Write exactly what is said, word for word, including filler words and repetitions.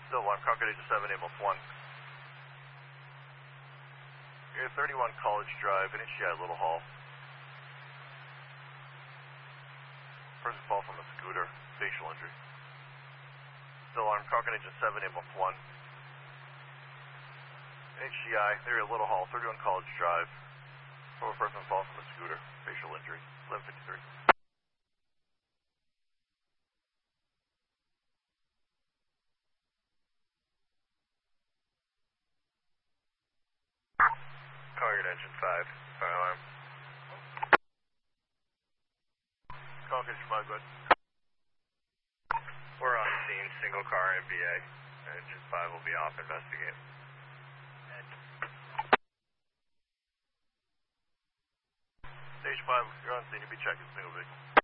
Still one, Concord Agent seven, ambulance one. You're thirty-one College Drive, N H C I Little Hall. Person fall from a scooter, facial injury. Still armed, Concord Agent seven, ambulance one. N H C I, area Little Hall, thirty-one College Drive. Former person fall from a scooter, facial injury, eleven fifty-three. Concord Engine five, fire alarm. Concord Engine five, go ahead. We're on scene, single car M B A. Engine five will be off, investigate. Stage five, you're on scene, you'll be checking single vehicle.